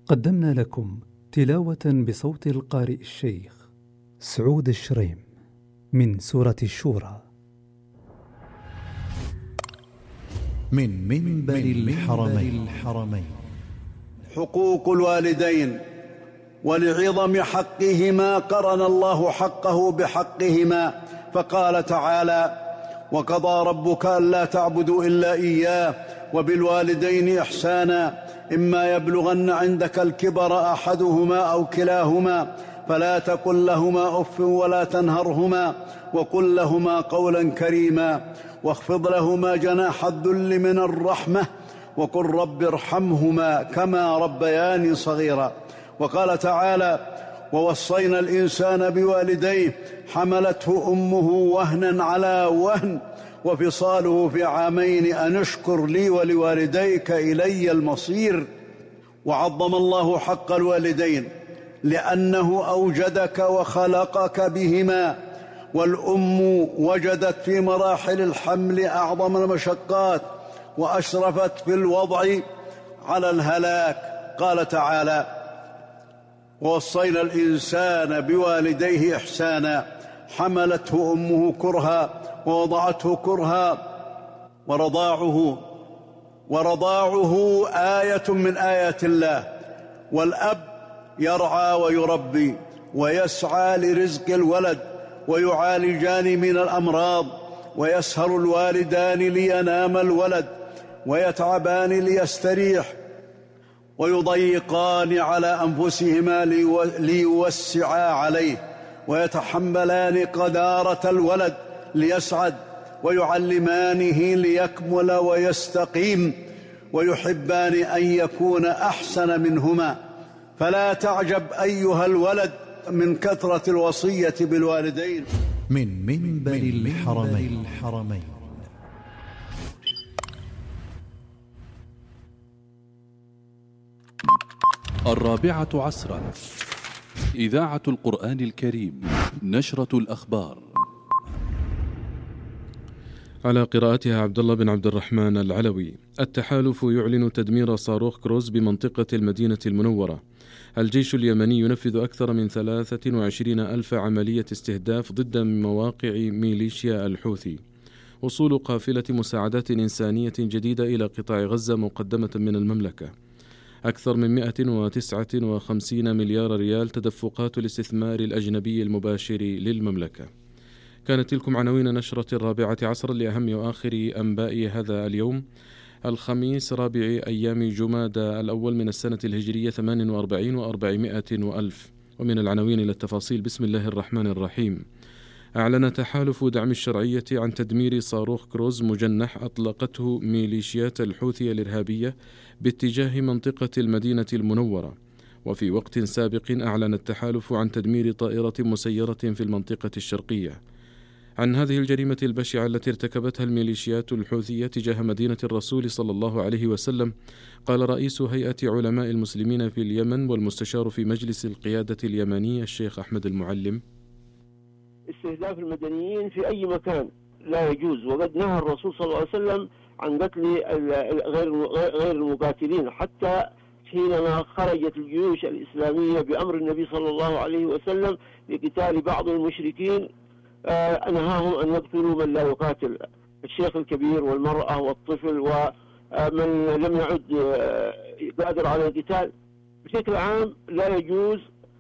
قدمنا لكم تلاوة بصوت القارئ الشيخ سعود الشريم من سورة الشورى من منبر الحرمين. حقوق الوالدين، ولعظم حقهما قرن الله حقه بحقهما، فقال تعالى: وقضى ربك ألا تعبدوا إلا إياه وبالوالدين إحسانا إما يبلغن عندك الكبر أحدهما أو كلاهما فلا تقل لهما أف ولا تنهرهما وقل لهما قولا كريما واخفض لهما جناح الذل من الرحمة وقل رب ارحمهما كما ربياني صغيرا. وقال تعالى: ووصينا الإنسان بوالديه حملته أمه وهنا على وهن وفصاله في عامين أن اشكر لي ولوالديك إلي المصير. وعظم الله حق الوالدين لأنه أوجدك وخلقك بهما، والأم وجدت في مراحل الحمل أعظم المشقات وأشرفت في الوضع على الهلاك. قال تعالى: ووصينا الإنسان بوالديه إحسانا حملته أمه كرها ووضعته كرها ورضاعه آية من آيات الله. والأب يرعى ويربي ويسعى لرزق الولد، ويعالجان من الأمراض، ويسهر الوالدان لينام الولد، ويتعبان ليستريح، ويضيقان على أنفسهما ليوسعا عليه، ويتحملان قدارة الولد ليسعد، ويعلمانه ليكمل ويستقيم، ويحبان أن يكون أحسن منهما. فلا تعجب أيها الولد من كثرة الوصية بالوالدين. من منبر الحرمين. 4 عصرا، إذاعة القرآن الكريم، نشرة الأخبار. على قراءتها عبد الله بن عبد الرحمن العلوي. التحالف يعلن تدمير صاروخ كروز بمنطقة المدينة المنورة. الجيش اليمني ينفذ أكثر من 23,000 عملية استهداف ضد مواقع ميليشيا الحوثي. وصول قافلة مساعدات إنسانية جديدة إلى قطاع غزة مقدمة من المملكة. أكثر من 159 مليار ريال تدفقات الاستثمار الأجنبي المباشر للمملكة. كانت تلكم عناوين نشرة 4 عصرا لأهم وآخر أنباء هذا اليوم الخميس 4 أيام جمادى الأول من السنة الهجرية 48 و400 وألف. ومن العناوين إلى التفاصيل. بسم الله الرحمن الرحيم. أعلن تحالف دعم الشرعية عن تدمير صاروخ كروز مجنح أطلقته ميليشيات الحوثي الإرهابية باتجاه منطقة المدينة المنورة. وفي وقت سابق أعلن التحالف عن تدمير طائرة مسيرة في المنطقة الشرقية. عن هذه الجريمة البشعة التي ارتكبتها الميليشيات الحوثية تجاه مدينة الرسول صلى الله عليه وسلم قال رئيس هيئة علماء المسلمين في اليمن والمستشار في مجلس القيادة اليمني الشيخ أحمد المعلم: استهداف المدنيين في أي مكان لا يجوز، وقد نهى الرسول صلى الله عليه وسلم عن قتل غير المقاتلين، حتى حينما خرجت الجيوش الإسلامية بأمر النبي صلى الله عليه وسلم لقتال بعض المشركين أنهاهم أن يقتلوا من لا يقاتل، الشيخ الكبير والمرأة والطفل ومن لم يعد قادر على القتال. بشكل عام لا يجوز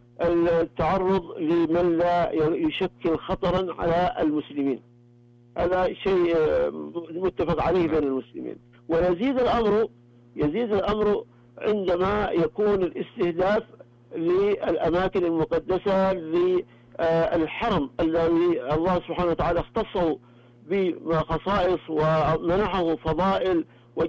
التعرض لمن لا يشكل خطرا على المسلمين، هذا شيء متفق عليه بين المسلمين. ويزيد الأمر عندما يكون الاستهداف للأماكن المقدسة، للحرم الذي الله سبحانه وتعالى اختصه بخصائص ومنحه فضائل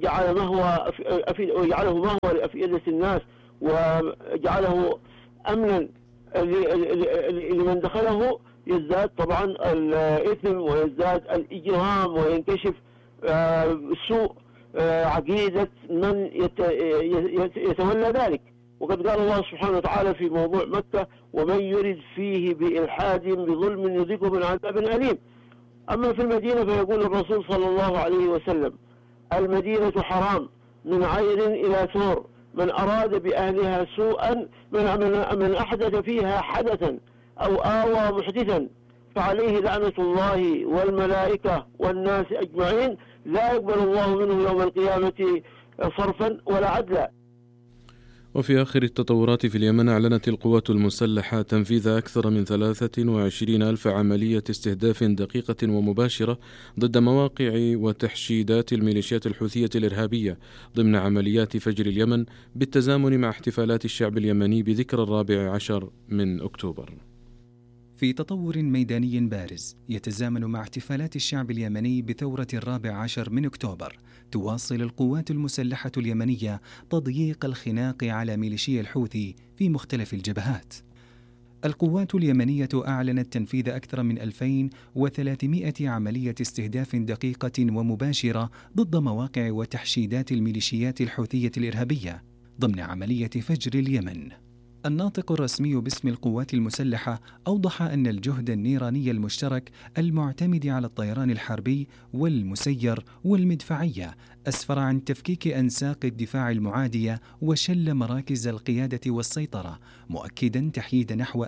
وجعله مهوى لأفئدة الناس، وجعله أمنا لمن دخله. يزداد طبعا الإثم ويزداد الإجرام وينكشف سوء عقيدة من يتولى ذلك. وقد قال الله سبحانه وتعالى في موضوع مكة: ومن يرد فيه بإلحاد بظلم يذقه من عذاب أليم. أما في المدينة فيقول الرسول صلى الله عليه وسلم: المدينة حرام من عير إلى ثور، من أراد بأهلها سوءا، من أحدث فيها حدثا أو آوى محدثا فعليه لعنة الله والملائكة والناس أجمعين، لا يقبل الله منه يوم القيامة صرفا ولا عدلا. وفي آخر التطورات في اليمن، أعلنت القوات المسلحة تنفيذ أكثر من 23,000 عملية استهداف دقيقة ومباشرة ضد مواقع وتحشيدات الميليشيات الحوثية الإرهابية ضمن عمليات فجر اليمن، بالتزامن مع احتفالات الشعب اليمني بذكرى 14 من أكتوبر. في تطور ميداني بارز يتزامن مع احتفالات الشعب اليمني بثورة 14 من أكتوبر، تواصل القوات المسلحة اليمنية تضييق الخناق على ميليشيا الحوثي في مختلف الجبهات. القوات اليمنية أعلنت تنفيذ أكثر من 2300 عملية استهداف دقيقة ومباشرة ضد مواقع وتحشيدات الميليشيات الحوثية الإرهابية ضمن عملية فجر اليمن. الناطق الرسمي باسم القوات المسلحة أوضح أن الجهد النيراني المشترك المعتمد على الطيران الحربي والمسير والمدفعية أسفر عن تفكيك أنساق الدفاع المعادية وشل مراكز القيادة والسيطرة، مؤكدا تحييد نحو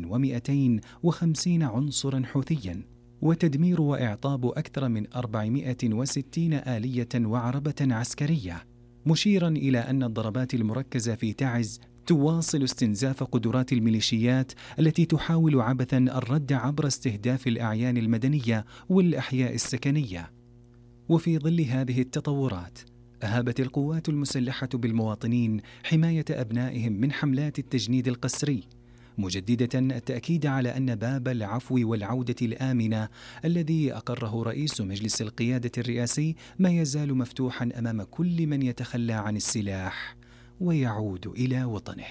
1250 عنصرا حوثيا وتدمير وإعطاب أكثر من 460 آلية وعربة عسكرية، مشيرا إلى أن الضربات المركزة في تعز تواصل استنزاف قدرات الميليشيات التي تحاول عبثا الرد عبر استهداف الأعيان المدنية والأحياء السكنية. وفي ظل هذه التطورات أهابت القوات المسلحة بالمواطنين حماية أبنائهم من حملات التجنيد القسري، مجددة التأكيد على أن باب العفو والعودة الآمنة الذي أقره رئيس مجلس القيادة الرئاسي ما يزال مفتوحا أمام كل من يتخلى عن السلاح ويعود إلى وطنه.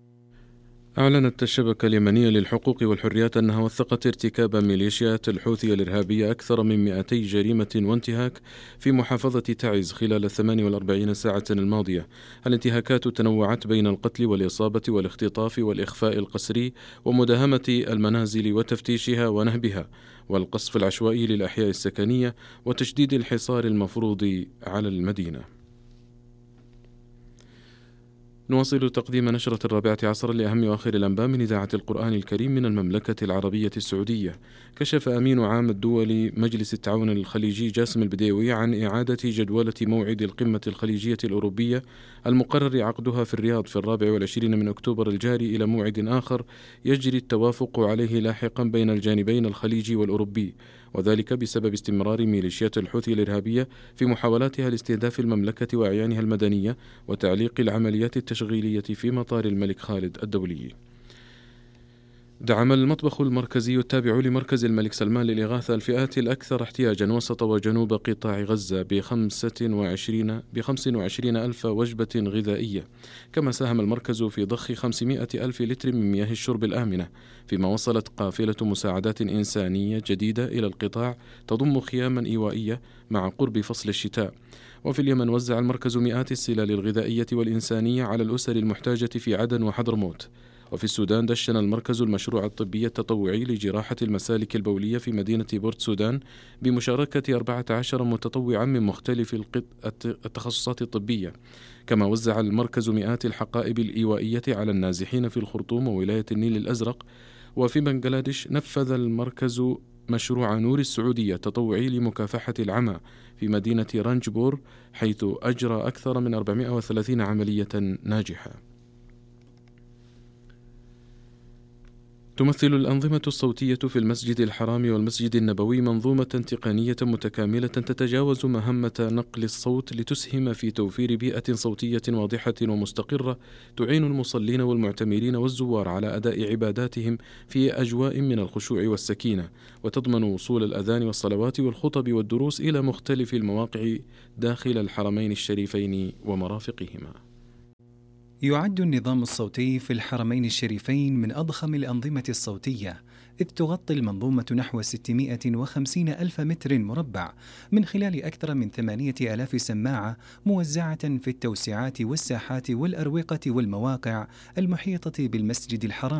أعلنت الشبكة اليمنية للحقوق والحريات أنها وثقت ارتكاب ميليشيات الحوثي الإرهابية أكثر من 200 جريمة وانتهاك في محافظة تعز خلال 48 ساعة الماضية. الانتهاكات تنوعت بين القتل والإصابة والاختطاف والإخفاء القسري ومداهمة المنازل وتفتيشها ونهبها والقصف العشوائي للأحياء السكنية وتشديد الحصار المفروض على المدينة. نواصل تقديم نشرة 14 لأهم وآخر الأنباء من إذاعة القرآن الكريم من المملكة العربية السعودية. كشف أمين عام الدول مجلس التعاون الخليجي جاسم البديوي عن إعادة جدولة موعد القمة الخليجية الأوروبية المقرر عقدها في الرياض في 24 من أكتوبر الجاري إلى موعد آخر يجري التوافق عليه لاحقا بين الجانبين الخليجي والأوروبي، وذلك بسبب استمرار ميليشيات الحوثي الإرهابية في محاولاتها لاستهداف المملكة وأعيانها المدنية وتعليق العمليات التشغيلية في مطار الملك خالد الدولي. دعم المطبخ المركزي التابع لمركز الملك سلمان للإغاثة الفئات الأكثر احتياجا وسط وجنوب قطاع غزة ب 25 ألف وجبة غذائية، كما ساهم المركز في ضخ 500 ألف لتر من مياه الشرب الآمنة، فيما وصلت قافلة مساعدات إنسانية جديدة إلى القطاع تضم خياما إيوائية مع قرب فصل الشتاء. وفي اليمن وزع المركز مئات السلال الغذائية والإنسانية على الأسر المحتاجة في عدن وحضرموت. وفي السودان دشن المركز المشروع الطبي التطوعي لجراحة المسالك البولية في مدينة بورت سودان بمشاركة 14 متطوعا من مختلف التخصصات الطبية، كما وزع المركز مئات الحقائب الإيوائية على النازحين في الخرطوم وولاية النيل الأزرق. وفي بنغلاديش نفذ المركز مشروع نور السعودية التطوعي لمكافحة العمى في مدينة رانجبور، حيث أجرى أكثر من 430 عملية ناجحة. تمثل الأنظمة الصوتية في المسجد الحرام والمسجد النبوي منظومة تقنية متكاملة تتجاوز مهمة نقل الصوت لتسهم في توفير بيئة صوتية واضحة ومستقرة تعين المصلين والمعتمرين والزوار على أداء عباداتهم في أجواء من الخشوع والسكينة، وتضمن وصول الأذان والصلوات والخطب والدروس إلى مختلف المواقع داخل الحرمين الشريفين ومرافقهما. يعد النظام الصوتي في الحرمين الشريفين من أضخم الأنظمة الصوتية، إذ تغطي المنظومة نحو 650 ألف متر مربع من خلال أكثر من 8,000 سماعة موزعة في التوسعات والساحات والأروقة والمواقع المحيطة بالمسجد الحرام.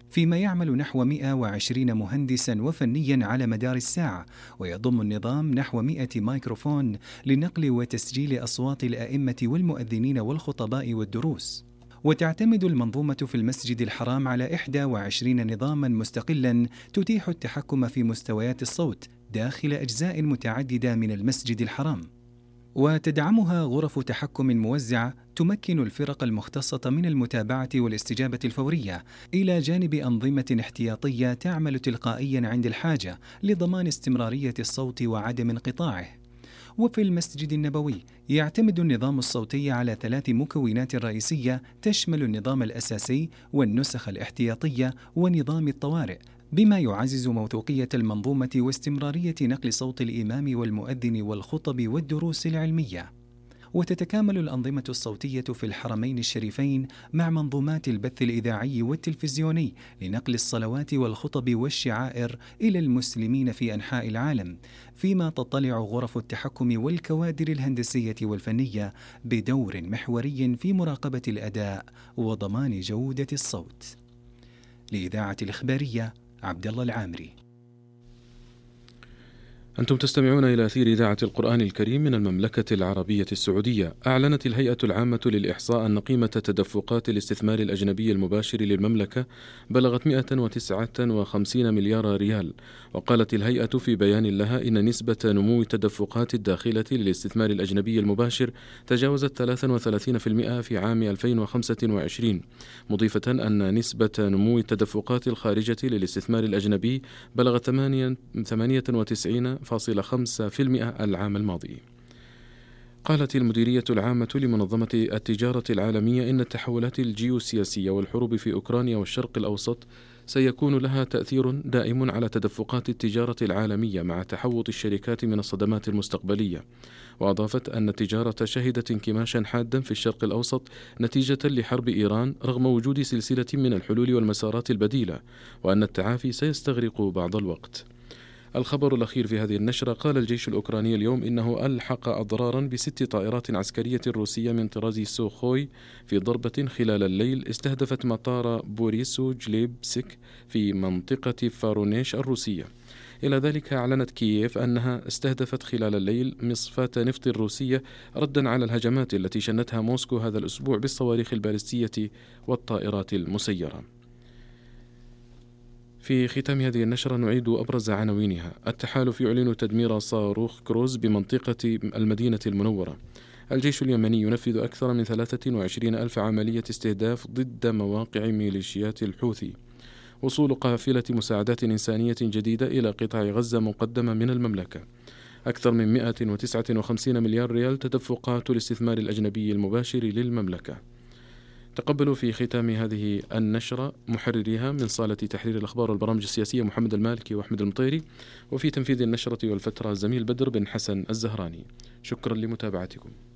فيما يعمل نحو 120 مهندسا وفنيا على مدار الساعة، ويضم النظام نحو 100 ميكروفون لنقل وتسجيل أصوات الأئمة والمؤذنين والخطباء والدروس. وتعتمد المنظومة في المسجد الحرام على 21 نظاما مستقلا تتيح التحكم في مستويات الصوت داخل أجزاء متعددة من المسجد الحرام، وتدعمها غرف تحكم موزعة تمكن الفرق المختصة من المتابعة والاستجابة الفورية، إلى جانب أنظمة احتياطية تعمل تلقائيا عند الحاجة لضمان استمرارية الصوت وعدم انقطاعه. وفي المسجد النبوي يعتمد النظام الصوتي على 3 مكونات رئيسية تشمل النظام الأساسي والنسخ الاحتياطية ونظام الطوارئ، بما يعزز موثوقية المنظومة واستمرارية نقل صوت الإمام والمؤذن والخطب والدروس العلمية. وتتكامل الأنظمة الصوتية في الحرمين الشريفين مع منظومات البث الإذاعي والتلفزيوني لنقل الصلوات والخطب والشعائر إلى المسلمين في أنحاء العالم، فيما تطلع غرف التحكم والكوادر الهندسية والفنية بدور محوري في مراقبة الأداء وضمان جودة الصوت. لإذاعة الإخبارية عبد الله العامري. أنتم تستمعون إلى أثير إذاعة القرآن الكريم من المملكة العربية السعودية. أعلنت الهيئة العامة للإحصاء أن قيمة تدفقات الاستثمار الأجنبي المباشر للمملكة بلغت 159 مليار ريال. وقالت الهيئة في بيان لها إن نسبة نمو التدفقات الداخلة للاستثمار الأجنبي المباشر تجاوزت 33% في عام 2025، مضيفة أن نسبة نمو التدفقات الخارجة للاستثمار الأجنبي بلغت 98.5% العام الماضي. قالت المديرية العامة لمنظمة التجارة العالمية إن التحولات الجيوسياسية والحروب في أوكرانيا والشرق الأوسط سيكون لها تأثير دائم على تدفقات التجارة العالمية مع تحوط الشركات من الصدمات المستقبلية. وأضافت أن التجارة شهدت انكماشا حادا في الشرق الأوسط نتيجة لحرب إيران رغم وجود سلسلة من الحلول والمسارات البديلة، وأن التعافي سيستغرق بعض الوقت. الخبر الأخير في هذه النشرة: قال الجيش الأوكراني اليوم إنه ألحق أضرارا ب6 طائرات عسكرية روسية من طراز سوخوي في ضربة خلال الليل استهدفت مطار بوريسو جليبسك في منطقة فارونيش الروسية. إلى ذلك أعلنت كييف أنها استهدفت خلال الليل مصفاة نفط روسية ردا على الهجمات التي شنتها موسكو هذا الأسبوع بالصواريخ البالستية والطائرات المسيرة. في ختام هذه النشرة نعيد أبرز عناوينها. التحالف يعلن تدمير صاروخ كروز بمنطقة المدينة المنورة. الجيش اليمني ينفذ أكثر من 23,000 عملية استهداف ضد مواقع ميليشيات الحوثي. وصول قافلة مساعدات إنسانية جديدة إلى قطاع غزة مقدمة من المملكة. أكثر من 159 مليار ريال تدفقات الاستثمار الأجنبي المباشر للمملكة. تقبلوا في ختام هذه النشرة محرريها من صالة تحرير الأخبار والبرامج السياسية محمد المالكي وأحمد المطيري، وفي تنفيذ النشرة والفترة الزميل بدر بن حسن الزهراني. شكرا لمتابعتكم.